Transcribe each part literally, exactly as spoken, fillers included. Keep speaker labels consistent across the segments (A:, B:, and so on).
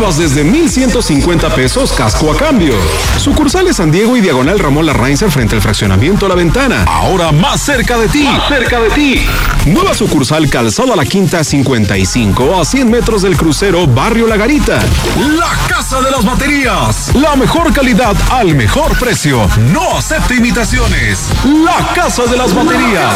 A: Pruebas desde mil ciento cincuenta pesos casco a cambio. Sucursales San Diego y Diagonal Ramón Larrainzer frente al fraccionamiento La Ventana. Ahora más cerca de ti. Más cerca de ti. Nueva sucursal Calzada La Quinta cincuenta y cinco a cien metros del crucero Barrio La Garita. La Casa de las Baterías. La mejor calidad al mejor precio. No acepte imitaciones. La Casa de las Baterías.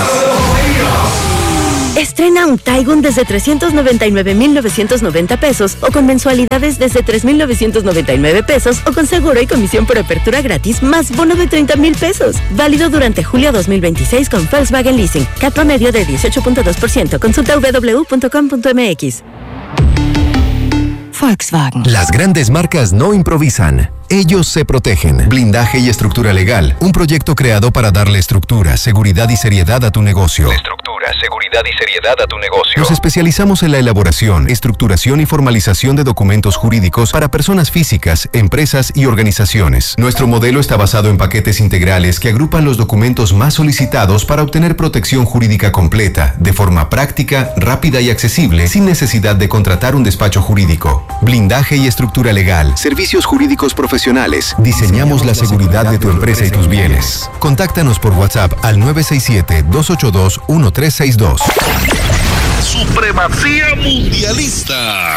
B: Estrena un Taigun desde trescientos noventa y nueve mil novecientos noventa pesos o con mensualidades desde tres mil novecientos noventa y nueve pesos o con seguro y comisión por apertura gratis más bono de treinta mil pesos. Válido durante julio dos mil veintiséis con Volkswagen Leasing. Cat promedio de dieciocho punto dos por ciento. Consulta w w w punto com punto m x.
C: Volkswagen. Las grandes marcas no improvisan. Ellos se protegen. Blindaje y estructura legal. Un proyecto creado para darle estructura, seguridad y seriedad a tu negocio.
D: Estructura, seguridad y seriedad a tu negocio.
C: Nos especializamos en la elaboración, estructuración y formalización de documentos jurídicos para personas físicas, empresas y organizaciones. Nuestro modelo está basado en paquetes integrales que agrupan los documentos más solicitados para obtener protección jurídica completa, de forma práctica, rápida y accesible, sin necesidad de contratar un despacho jurídico. Blindaje y estructura legal. Servicios jurídicos profesionales. Diseñamos la seguridad de tu empresa y tus bienes. Contáctanos por WhatsApp al nueve seis siete, dos ocho dos, uno tres seis dos.
E: Supremacía mundialista.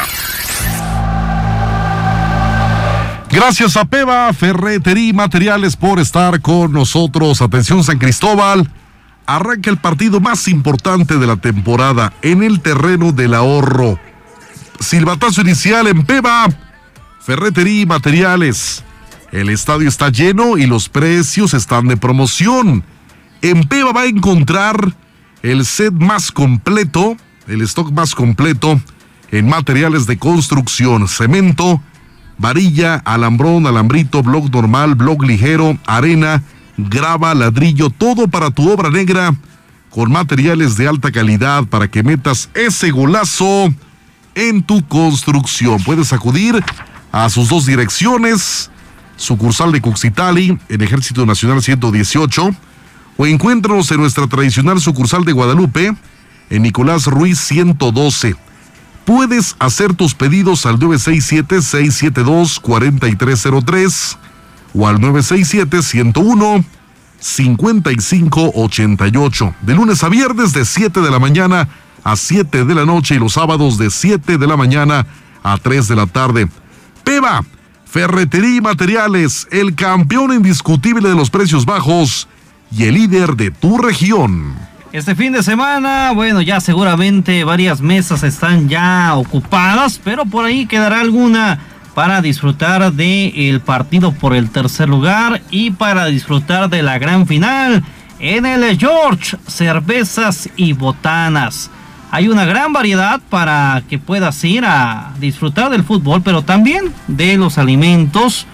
E: Gracias a Peva Ferretería y Materiales por estar con nosotros. Atención San Cristóbal. Arranca el partido más importante de la temporada en el terreno del ahorro. Silbatazo inicial en Peva Ferretería y Materiales. El estadio está lleno y los precios están de promoción. En Peva va a encontrar el set más completo, el stock más completo en materiales de construcción: cemento, varilla, alambrón, alambrito, bloc normal, bloc ligero, arena, grava, ladrillo, todo para tu obra negra con materiales de alta calidad para que metas ese golazo en tu construcción. Puedes acudir a sus dos direcciones, sucursal de Cuxitali, en Ejército Nacional ciento dieciocho, o encuéntranos en nuestra tradicional sucursal de Guadalupe, en Nicolás Ruiz ciento doce. Puedes hacer tus pedidos al nueve seis siete, seis siete dos, cuatro tres cero tres o al nueve seis siete, uno cero uno, cinco cinco ocho ocho. De lunes a viernes de siete de la mañana a siete de la noche y los sábados de siete de la mañana a tres de la tarde. Peva Ferretería y Materiales, el campeón indiscutible de los precios bajos y el líder de tu región.
F: Este fin de semana, bueno, ya seguramente varias mesas están ya ocupadas, pero por ahí quedará alguna para disfrutar del partido por el tercer lugar y para disfrutar de la gran final en el George Cervezas y Botanas. Hay una gran variedad para que puedas ir a disfrutar del fútbol, pero también de los alimentos,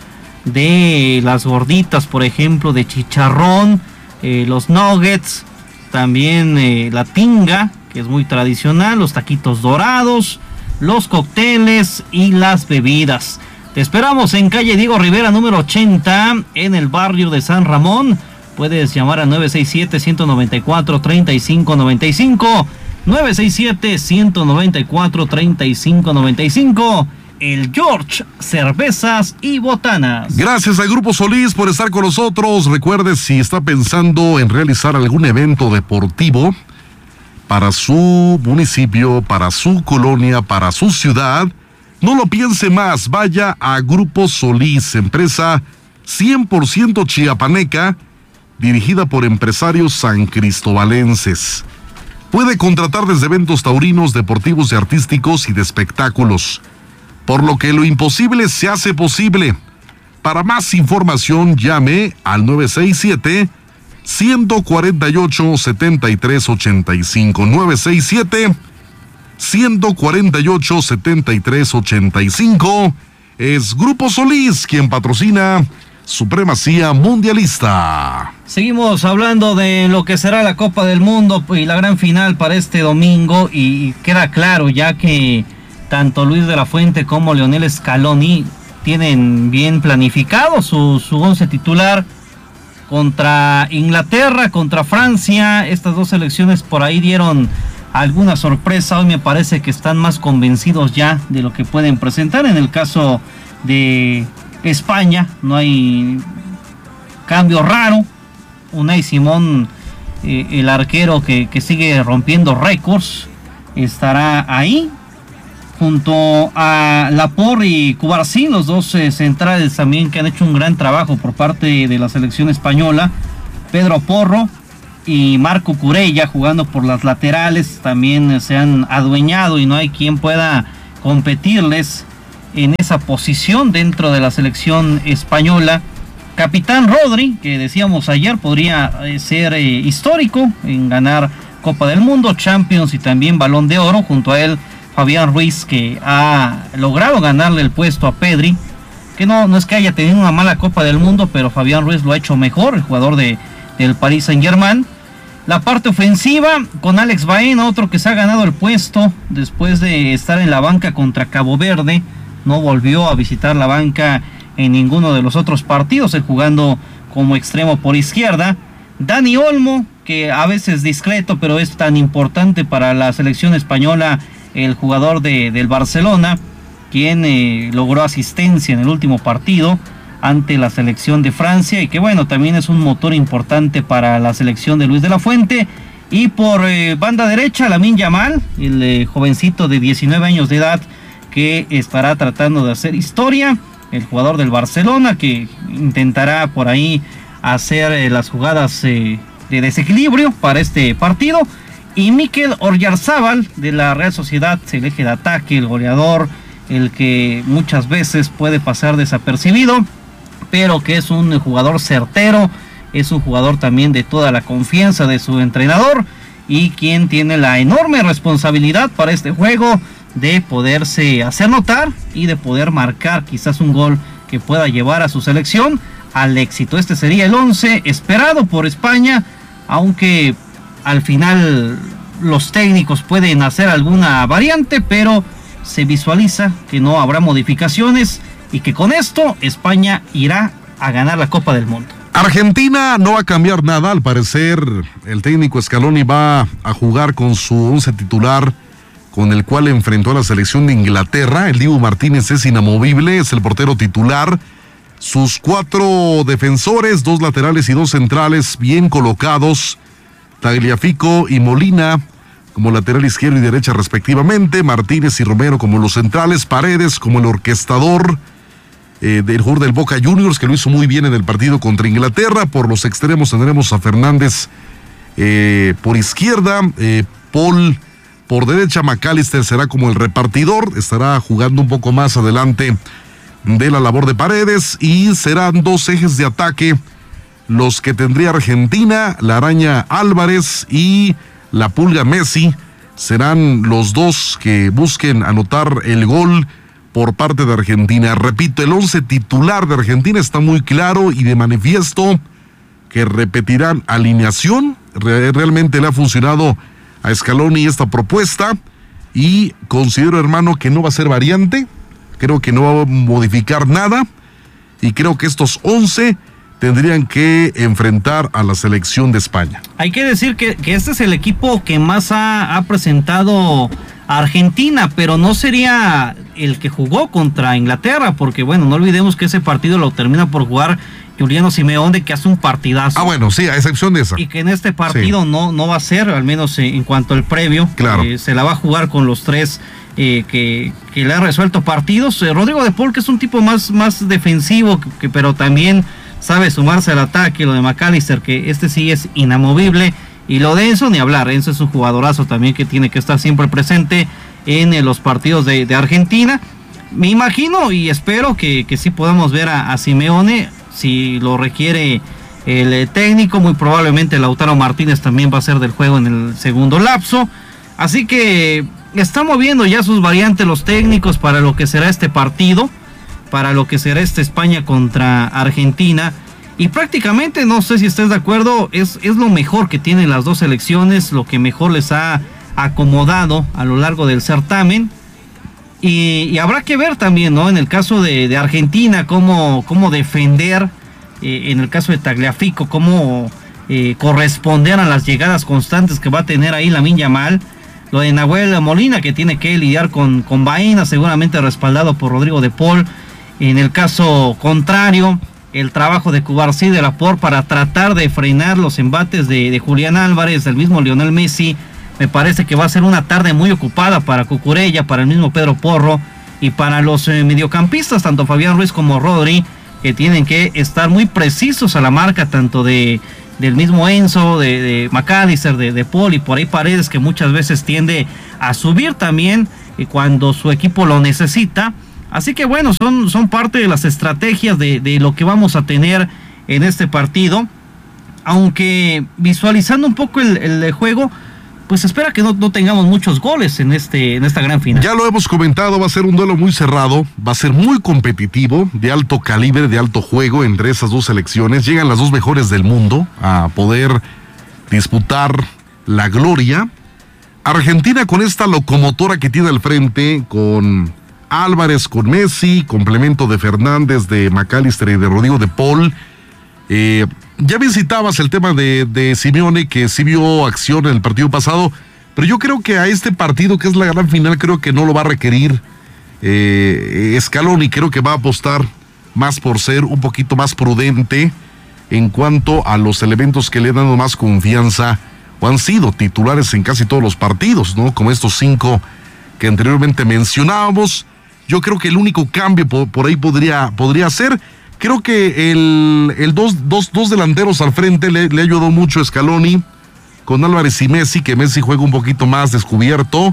F: de las gorditas, por ejemplo, de chicharrón, eh, los nuggets, también eh, la tinga, que es muy tradicional, los taquitos dorados, los cócteles y las bebidas. Te esperamos en calle Diego Rivera, número ochenta, en el barrio de San Ramón. Puedes llamar al nueve seis siete, uno nueve cuatro, tres cinco nueve cinco. nueve seis siete, uno nueve cuatro, tres cinco nueve cinco. El George Cervezas y Botanas.
E: Gracias al Grupo Solís por estar con nosotros. Recuerde, si está pensando en realizar algún evento deportivo para su municipio, para su colonia, para su ciudad, no lo piense más. Vaya a Grupo Solís, empresa cien por ciento chiapaneca, dirigida por empresarios sancristobalenses. Puede contratar desde eventos taurinos, deportivos y artísticos y de espectáculos, por lo que lo imposible se hace posible. Para más información, llame al nueve seis siete, uno cuatro ocho, siete tres ocho cinco, nueve seis siete, uno cuatro ocho, siete tres ocho cinco. Es Grupo Solís quien patrocina Supremacía Mundialista.
F: Seguimos hablando de lo que será la Copa del Mundo y la gran final para este domingo, y queda claro ya que tanto Luis de la Fuente como Lionel Scaloni tienen bien planificado su, su once titular contra Inglaterra, contra Francia. Estas dos selecciones por ahí dieron alguna sorpresa. Hoy me parece que están más convencidos ya de lo que pueden presentar. En el caso de España no hay cambio raro. Unai Simón, eh, el arquero que, que sigue rompiendo récords, estará ahí junto a Laporte y Cubarsí, los dos eh, centrales también que han hecho un gran trabajo por parte de la selección española. Pedro Porro y Marco Curella jugando por las laterales también eh, se han adueñado y no hay quien pueda competirles en esa posición dentro de la selección española. Capitán Rodri, que decíamos ayer podría eh, ser eh, histórico en ganar Copa del Mundo, Champions y también Balón de Oro. Junto a él Fabián Ruiz, que ha logrado ganarle el puesto a Pedri, que no, no es que haya tenido una mala Copa del Mundo, pero Fabián Ruiz lo ha hecho mejor, el jugador de, del Paris Saint-Germain. La parte ofensiva con Alex Baena, otro que se ha ganado el puesto después de estar en la banca contra Cabo Verde. No volvió a visitar la banca en ninguno de los otros partidos, él jugando como extremo por izquierda. Dani Olmo, que a veces discreto, pero es tan importante para la selección española, el jugador de, del Barcelona, quien eh, logró asistencia en el último partido ante la selección de Francia y que bueno, también es un motor importante para la selección de Luis de la Fuente. Y por eh, banda derecha, Lamine Yamal, el eh, jovencito de diecinueve años de edad que estará tratando de hacer historia, el jugador del Barcelona que intentará por ahí hacer eh, las jugadas eh, de desequilibrio para este partido. Y Mikel Oyarzabal de la Real Sociedad, el eje de ataque, el goleador, el que muchas veces puede pasar desapercibido, pero que es un jugador certero, es un jugador también de toda la confianza de su entrenador y quien tiene la enorme responsabilidad para este juego de poderse hacer notar y de poder marcar quizás un gol que pueda llevar a su selección al éxito. Este sería el once esperado por España, aunque al final los técnicos pueden hacer alguna variante, pero se visualiza que no habrá modificaciones y que con esto España irá a ganar la Copa del Mundo.
E: Argentina no va a cambiar nada, al parecer el técnico Scaloni va a jugar con su once titular con el cual enfrentó a la selección de Inglaterra. El Dibu Martínez es inamovible, es el portero titular. Sus cuatro defensores, dos laterales y dos centrales bien colocados, Tagliafico y Molina como lateral izquierdo y derecha respectivamente, Martínez y Romero como los centrales, Paredes como el orquestador eh, del jugador del Boca Juniors, que lo hizo muy bien en el partido contra Inglaterra. Por los extremos tendremos a Fernández eh, por izquierda, eh, Paul por derecha, McAllister será como el repartidor, estará jugando un poco más adelante de la labor de Paredes, y serán dos ejes de ataque los que tendría Argentina. La Araña Álvarez y la Pulga Messi serán los dos que busquen anotar el gol por parte de Argentina. Repito, el once titular de Argentina está muy claro y de manifiesto que repetirán alineación. Re- realmente le ha funcionado a Scaloni esta propuesta y considero, hermano, que no va a ser variante, creo que no va a modificar nada y creo que estos once tendrían que enfrentar a la selección de España.
F: Hay que decir que, que este es el equipo que más ha, ha presentado a Argentina, pero no sería el que jugó contra Inglaterra, porque bueno, no olvidemos que ese partido lo termina por jugar Giuliano Simeone, que hace un partidazo.
E: Ah, bueno, sí, a excepción de esa.
F: Y que en este partido sí. no, no va a ser, al menos en cuanto al previo.
E: Claro.
F: Eh, se la va a jugar con los tres eh, que, que le han resuelto partidos. Eh, Rodrigo de Paul, que es un tipo más, más defensivo, que, que, pero también sabe sumarse al ataque. Lo de McAllister, que este sí es inamovible. Y lo de Enzo, ni hablar. Enzo es un jugadorazo también que tiene que estar siempre presente en eh, los partidos de, de Argentina. Me imagino y espero que, que sí podamos ver a, a Simeone. Si lo requiere el eh, técnico, muy probablemente Lautaro Martínez también va a ser del juego en el segundo lapso. Así que están moviendo ya sus variantes los técnicos para lo que será este partido, para lo que será esta España contra Argentina. Y prácticamente, no sé si estés de acuerdo, es, es lo mejor que tienen las dos selecciones, lo que mejor les ha acomodado a lo largo del certamen. Y, y habrá que ver también, ¿no? En el caso de, de Argentina, cómo, cómo defender, eh, en el caso de Tagliafico, cómo eh, corresponder a las llegadas constantes que va a tener ahí Lamine Yamal. lo de Nahuel Molina, que tiene que lidiar con, con Baena, seguramente respaldado por Rodrigo de Paul. En el caso contrario, el trabajo de Cubarsí de Laporte para tratar de frenar los embates de, de Julián Álvarez, del mismo Lionel Messi. Me parece que va a ser una tarde muy ocupada para Cucurella, para el mismo Pedro Porro y para los eh, mediocampistas, tanto Fabián Ruiz como Rodri, que tienen que estar muy precisos a la marca, tanto de del mismo Enzo, de, de McAllister, de, de Paul y por ahí Paredes, que muchas veces tiende a subir también eh, cuando su equipo lo necesita. Así que bueno, son, son parte de las estrategias de, de lo que vamos a tener en este partido. Aunque visualizando un poco el, el juego, pues espera que no, no tengamos muchos goles en este en esta gran final.
E: Ya lo hemos comentado, va a ser un duelo muy cerrado, va a ser muy competitivo, de alto calibre, de alto juego entre esas dos selecciones. Llegan las dos mejores del mundo a poder disputar la gloria. Argentina con esta locomotora que tiene al frente, con Álvarez, con Messi, complemento de Fernández, de McAllister y de Rodrigo de Paul. Eh, ya visitabas el tema de, de Simeone, que sí vio acción en el partido pasado, pero yo creo que a este partido, que es la gran final, creo que no lo va a requerir eh, Scaloni. Creo que va a apostar más por ser un poquito más prudente en cuanto a los elementos que le han dado más confianza o han sido titulares en casi todos los partidos, ¿no? Como estos cinco que anteriormente mencionábamos. Yo creo que el único cambio por, por ahí podría, podría ser. Creo que el, el dos, dos, dos delanteros al frente le, le ayudó mucho a Scaloni, con Álvarez y Messi, que Messi juega un poquito más descubierto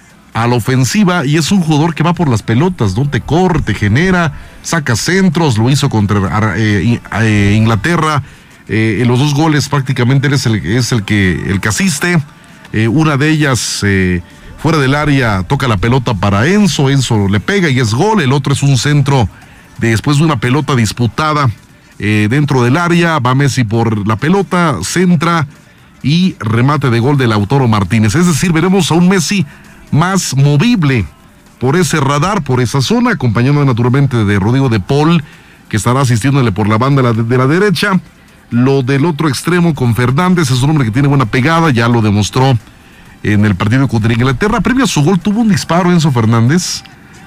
E: a la ofensiva y es un jugador que va por las pelotas, ¿no? Te corre, te genera, saca centros, lo hizo contra eh, eh, Inglaterra, eh, en los dos goles prácticamente él es el, es el que el que asiste, eh, una de ellas eh, fuera del área toca la pelota para Enzo, Enzo le pega y es gol, el otro es un centro después de una pelota disputada eh, dentro del área, va Messi por la pelota, centra y remate de gol de Lautaro Martínez. Es decir, veremos a un Messi más movible por ese radar, por esa zona, acompañado naturalmente de Rodrigo de Paul, que estará asistiéndole por la banda de la, de la derecha. Lo del otro extremo con Fernández, es un hombre que tiene buena pegada, ya lo demostró en el partido contra Inglaterra. Previo a su gol tuvo un disparo Enzo Fernández,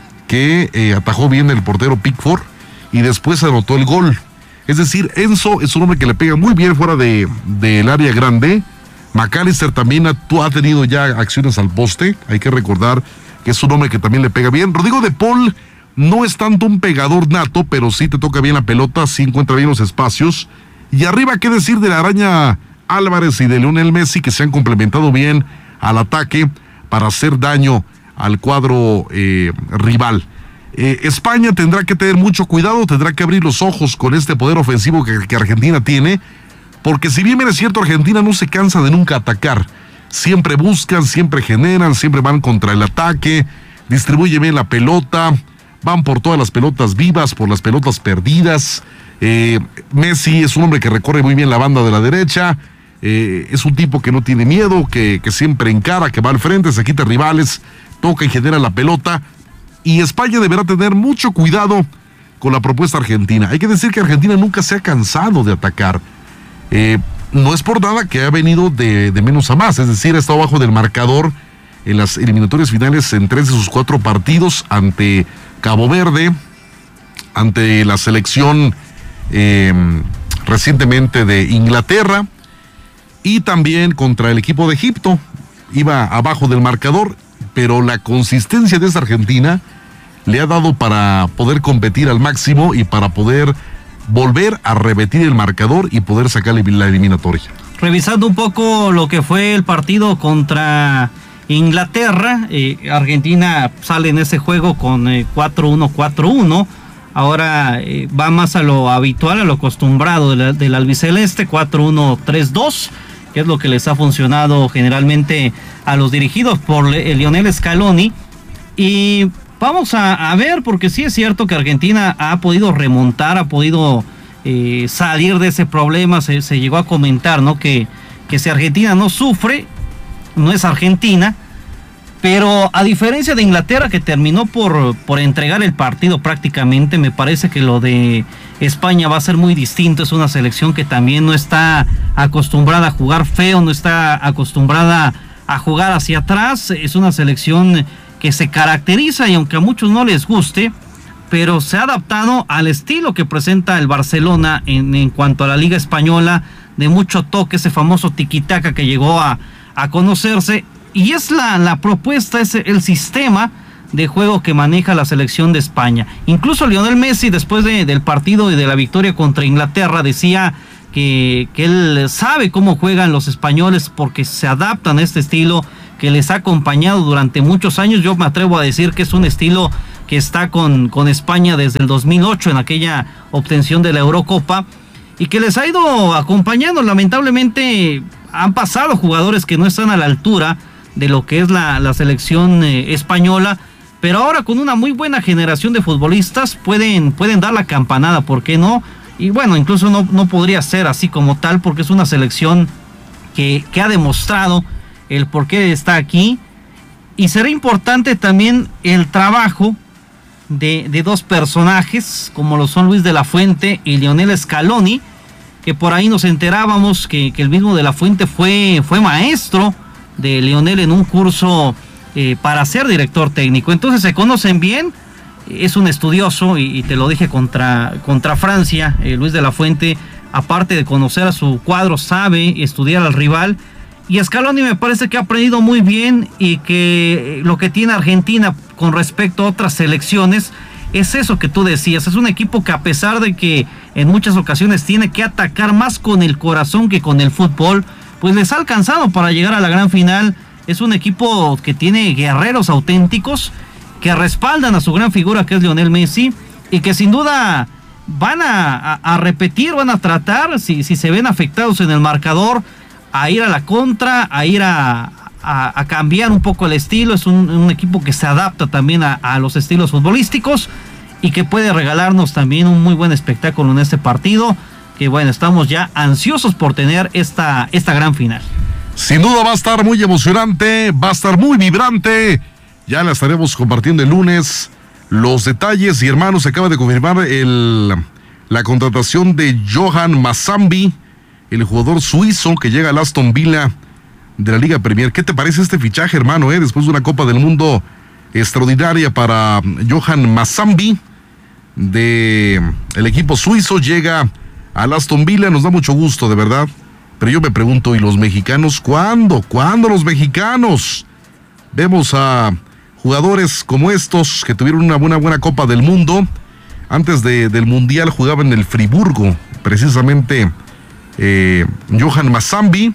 E: que eh, atajó bien el portero Pickford y después anotó el gol. Es decir, Enzo es un hombre que le pega muy bien fuera de, del área grande. McAllister también ha, ha tenido ya acciones al poste, hay que recordar que es un hombre que también le pega bien. Rodrigo de Paul no es tanto un pegador nato, pero sí te toca bien la pelota, sí encuentra bien los espacios. Y arriba, qué decir de la araña Álvarez y de Lionel Messi, que se han complementado bien al ataque para hacer daño al cuadro eh, rival. Eh, España tendrá que tener mucho cuidado, tendrá que abrir los ojos con este poder ofensivo que, que Argentina tiene, porque si bien bien es cierto, Argentina no se cansa de nunca atacar, siempre buscan, siempre generan, siempre van contra el ataque, distribuyen bien la pelota, van por todas las pelotas vivas, por las pelotas perdidas. eh, Messi es un hombre que recorre muy bien la banda de la derecha, eh, es un tipo que no tiene miedo, que, que siempre encara, que va al frente, se quita rivales, toca y genera la pelota, y España deberá tener mucho cuidado con la propuesta argentina. Hay que decir que Argentina nunca se ha cansado de atacar, eh, no es por nada que ha venido de, de menos a más, es decir, ha estado abajo del marcador en las eliminatorias finales en tres de sus cuatro partidos, ante Cabo Verde, ante la selección eh, recientemente de Inglaterra, y también contra el equipo de Egipto. Iba abajo del marcador, pero la consistencia de esta Argentina le ha dado para poder competir al máximo y para poder volver a repetir el marcador y poder sacar la eliminatoria.
F: Revisando un poco lo que fue el partido contra Inglaterra, eh, Argentina sale en ese juego con eh, cuatro uno cuatro uno. Ahora eh, va más a lo habitual, a lo acostumbrado del, del albiceleste, cuatro uno tres dos, que es lo que les ha funcionado generalmente a los dirigidos por Lionel Scaloni. Y vamos a, a ver, porque sí es cierto que Argentina ha podido remontar, ha podido eh, salir de ese problema. Se, se llegó a comentar, ¿no?, que, que si Argentina no sufre, no es Argentina. Pero a diferencia de Inglaterra, que terminó por, por entregar el partido prácticamente, me parece que lo de España va a ser muy distinto. Es una selección que también no está acostumbrada a jugar feo, no está acostumbrada a jugar hacia atrás. Es una selección que se caracteriza, y aunque a muchos no les guste, pero se ha adaptado al estilo que presenta el Barcelona en, en cuanto a la Liga Española, de mucho toque, ese famoso tiquitaca que llegó a, a conocerse, y es la, la propuesta, es el sistema de juego que maneja la selección de España. Incluso Lionel Messi, después de, del partido y de la victoria contra Inglaterra, decía que, que él sabe cómo juegan los españoles porque se adaptan a este estilo que les ha acompañado durante muchos años. Yo me atrevo a decir que es un estilo que está con, con España desde el dos mil ocho, en aquella obtención de la Eurocopa, y que les ha ido acompañando. Lamentablemente han pasado jugadores que no están a la altura de lo que es la, la selección eh, española, pero ahora con una muy buena generación de futbolistas pueden, pueden dar la campanada, ¿por qué no? Y bueno, incluso no, no podría ser así como tal, porque es una selección que, que ha demostrado el por qué está aquí, y será importante también el trabajo de, de dos personajes como lo son Luis de la Fuente y Lionel Scaloni, que por ahí nos enterábamos que, que el mismo de la Fuente fue, fue maestro de Lionel en un curso eh, para ser director técnico. Entonces se conocen bien, es un estudioso, y, y te lo dije contra, contra Francia, eh, Luis de la Fuente, aparte de conocer a su cuadro, sabe estudiar al rival. Y Scaloni me parece que ha aprendido muy bien, y que lo que tiene Argentina con respecto a otras selecciones es eso que tú decías. Es un equipo que, a pesar de que en muchas ocasiones tiene que atacar más con el corazón que con el fútbol, pues les ha alcanzado para llegar a la gran final. Es un equipo que tiene guerreros auténticos que respaldan a su gran figura, que es Lionel Messi, y que sin duda van a, a, a repetir, van a tratar, si, si se ven afectados en el marcador, a ir a la contra, a ir a, a, a cambiar un poco el estilo. Es un, un equipo que se adapta también a, a los estilos futbolísticos, y que puede regalarnos también un muy buen espectáculo en este partido, que bueno, estamos ya ansiosos por tener esta, esta gran final.
E: Sin duda va a estar muy emocionante, va a estar muy vibrante. Ya la estaremos compartiendo el lunes los detalles. Y hermanos, se acaba de confirmar el, la contratación de Johan Mazambi, el jugador suizo que llega al Aston Villa de la Liga Premier. ¿Qué te parece este fichaje, hermano? Eh? Después de una Copa del Mundo extraordinaria para Johan Mazambi, de el equipo suizo, llega al Aston Villa. Nos da mucho gusto, de verdad. Pero yo me pregunto, ¿y los mexicanos cuándo? ¿Cuándo los mexicanos? Vemos a jugadores como estos que tuvieron una buena, buena Copa del Mundo. Antes de, del Mundial jugaba en el Friburgo, precisamente eh, Johan Mazambi,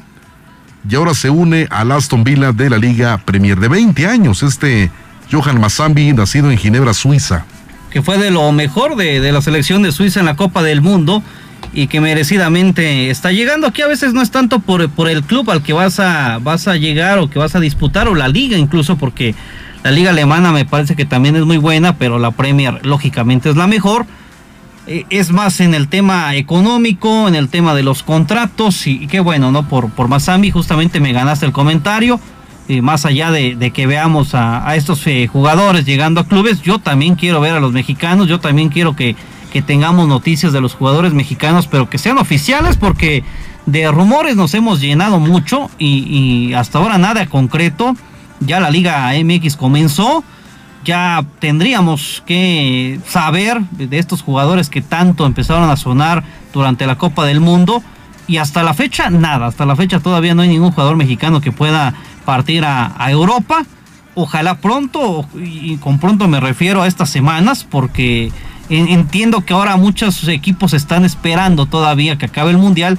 E: y ahora se une al Aston Villa de la Liga Premier. De veinte años, este Johan Mazambi, nacido en Ginebra, Suiza.
F: Que fue de lo mejor de, de la selección de Suiza en la Copa del Mundo, y que merecidamente está llegando aquí. A veces no es tanto por, por el club al que vas a, vas a llegar o que vas a disputar, o la liga incluso, porque la liga alemana me parece que también es muy buena, pero la Premier lógicamente es la mejor. Eh, es más en el tema económico, en el tema de los contratos, y, y qué bueno, ¿no? Por, por Mazambi, justamente me ganaste el comentario. Eh, más allá de, de que veamos a, a estos eh, jugadores llegando a clubes, yo también quiero ver a los mexicanos, yo también quiero que que tengamos noticias de los jugadores mexicanos, pero que sean oficiales, porque de rumores nos hemos llenado mucho, y, y hasta ahora nada concreto. Ya la Liga M X comenzó, ya tendríamos que saber de estos jugadores que tanto empezaron a sonar durante la Copa del Mundo, y hasta la fecha nada, hasta la fecha todavía no hay ningún jugador mexicano que pueda partir a, a Europa. Ojalá pronto, y con pronto me refiero a estas semanas, porque entiendo que ahora muchos equipos están esperando todavía que acabe el Mundial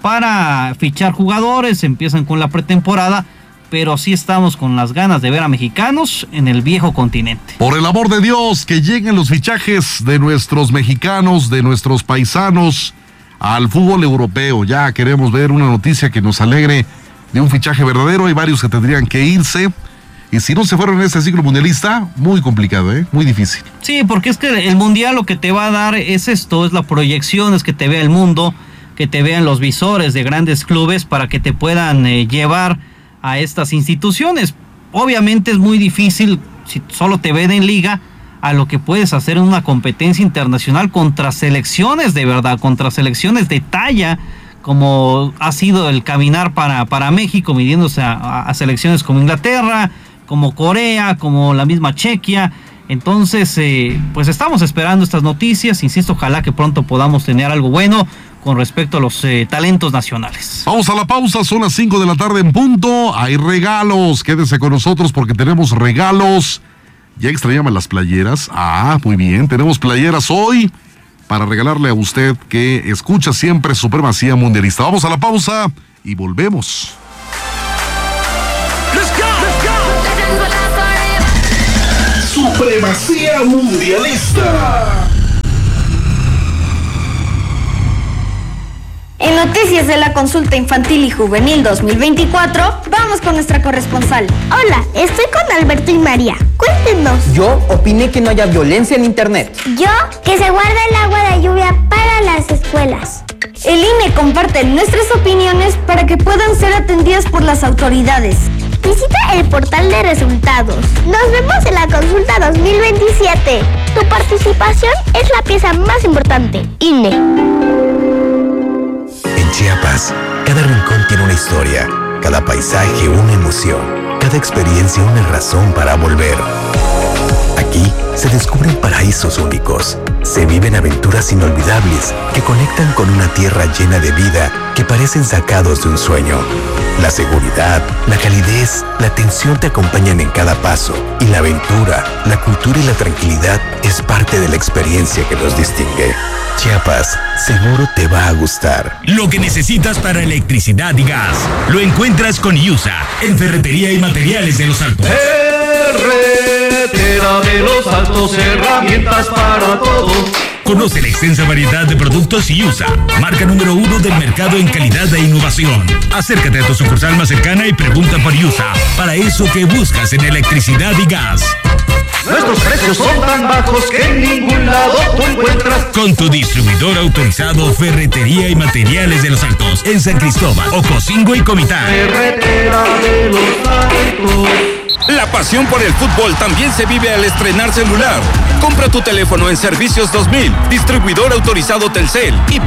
F: para fichar jugadores, empiezan con la pretemporada, pero sí estamos con las ganas de ver a mexicanos en el viejo continente.
E: Por el amor de Dios, que lleguen los fichajes de nuestros mexicanos, de nuestros paisanos al fútbol europeo. Ya queremos ver una noticia que nos alegre de un fichaje verdadero. Hay varios que tendrían que irse. Y si no se fueron en este ciclo mundialista, muy complicado, ¿eh? Muy difícil.
F: Sí, porque es que el mundial lo que te va a dar es esto, es la proyección, es que te vea el mundo, que te vean los visores de grandes clubes para que te puedan eh, llevar a estas instituciones. Obviamente es muy difícil, si solo te ven en liga, a lo que puedes hacer en una competencia internacional contra selecciones de verdad, contra selecciones de talla, como ha sido el caminar para, para México, midiéndose a, a selecciones como Inglaterra, como Corea, como la misma Chequia. Entonces, eh, pues estamos esperando estas noticias. Insisto, ojalá que pronto podamos tener algo bueno con respecto a los eh, talentos nacionales.
E: Vamos a la pausa, son las cinco de la tarde en punto. Hay regalos, quédese con nosotros porque tenemos regalos. ¿Ya extrañaban las playeras? Ah, muy bien, tenemos playeras hoy para regalarle a usted que escucha siempre Supremacía Mundialista. Vamos a la pausa y volvemos.
A: Let's go, let's go. Supremacía Mundialista.
G: En noticias de la consulta infantil y juvenil dos mil veinticuatro, vamos con nuestra corresponsal.
H: Hola, estoy con Alberto y María. Cuéntenos.
I: Yo opiné que no haya violencia en internet.
H: Yo, que se guarda el agua de lluvia para las escuelas.
G: El I N E comparte nuestras opiniones para que puedan ser atendidas por las autoridades.
H: Visita el portal de resultados. Nos vemos en la consulta dos mil veintisiete. Tu participación es la pieza más importante. I N E.
J: En Chiapas, cada rincón tiene una historia, cada paisaje una emoción, cada experiencia una razón para volver. Aquí se descubren paraísos únicos, se viven aventuras inolvidables que conectan con una tierra llena de vida que parecen sacados de un sueño. La seguridad, la calidez, la atención te acompañan en cada paso y la aventura, la cultura y la tranquilidad es parte de la experiencia que los distingue. Chiapas, seguro te va a gustar.
K: Lo que necesitas para electricidad y gas, lo encuentras con IUSA, en Ferretería y Materiales de Los Altos.
L: Ferretera de Los Altos, herramientas para todo.
K: Conoce la extensa variedad de productos IUSA, marca número uno del mercado en calidad e innovación. Acércate a tu sucursal más cercana y pregunta por IUSA, para eso que buscas en electricidad y gas.
L: Nuestros precios son tan bajos que en ningún lado tú encuentras.
K: Con tu distribuidor autorizado Ferretería y Materiales de Los Altos, en San Cristóbal, Ocosingo y Comitán.
L: Ferretera de Los Altos.
M: La pasión por el fútbol también se vive al estrenar celular. Compra tu teléfono en Servicios dos mil, distribuidor autorizado Telcel y